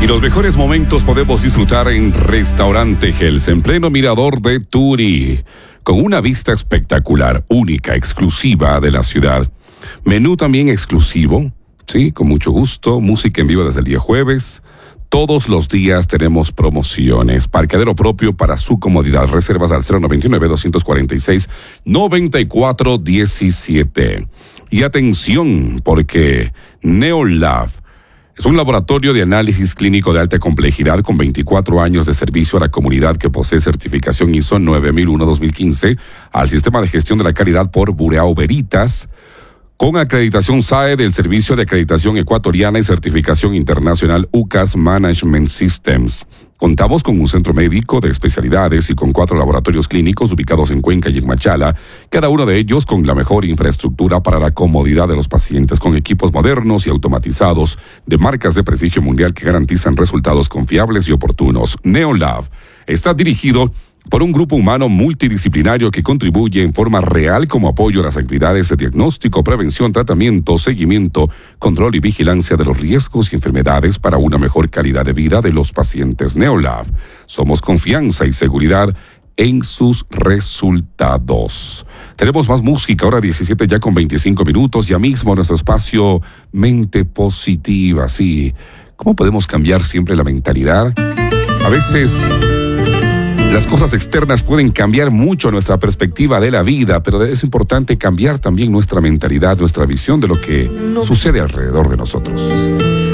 Y los mejores momentos podemos disfrutar en Restaurante Hels, en pleno mirador de Turi, con una vista espectacular, única, exclusiva de la ciudad. Menú también exclusivo, sí, con mucho gusto, música en vivo desde el día jueves. Todos los días tenemos promociones, parqueadero propio para su comodidad, reservas al 099-246-9417. Y atención, porque NeoLab es un laboratorio de análisis clínico de alta complejidad con 24 años de servicio a la comunidad que posee certificación ISO 9001-2015 al sistema de gestión de la calidad por Bureau Veritas, con acreditación SAE del Servicio de Acreditación Ecuatoriana y certificación internacional UCAS Management Systems. Contamos con un centro médico de especialidades y con 4 laboratorios clínicos ubicados en Cuenca y en Machala, cada uno de ellos con la mejor infraestructura para la comodidad de los pacientes, con equipos modernos y automatizados de marcas de prestigio mundial que garantizan resultados confiables y oportunos. NeoLab está dirigido por un grupo humano multidisciplinario que contribuye en forma real como apoyo a las actividades de diagnóstico, prevención, tratamiento, seguimiento, control y vigilancia de los riesgos y enfermedades para una mejor calidad de vida de los pacientes. NeoLab, somos confianza y seguridad en sus resultados. Tenemos más música, ahora 17 ya con 25 minutos, ya mismo nuestro espacio Mente Positiva, sí. ¿Cómo podemos cambiar siempre la mentalidad? A veces las cosas externas pueden cambiar mucho nuestra perspectiva de la vida, pero es importante cambiar también nuestra mentalidad, nuestra visión de lo que sucede alrededor de nosotros.